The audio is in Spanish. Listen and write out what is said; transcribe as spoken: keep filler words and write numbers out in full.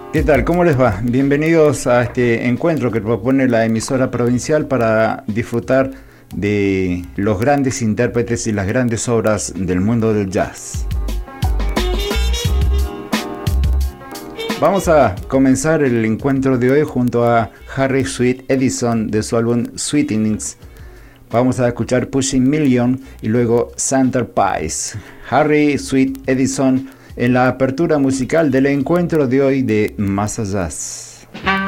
¿Qué tal? ¿Cómo les va? Bienvenidos a este encuentro que propone la emisora provincial para disfrutar de los grandes intérpretes y las grandes obras del mundo del jazz. Vamos a comenzar el encuentro de hoy junto a Harry Sweet Edison de su álbum Sweetenings. Vamos a escuchar Pushing Million y luego Center Pies. Harry Sweet Edison en la apertura musical del encuentro de hoy de Massa Jazz.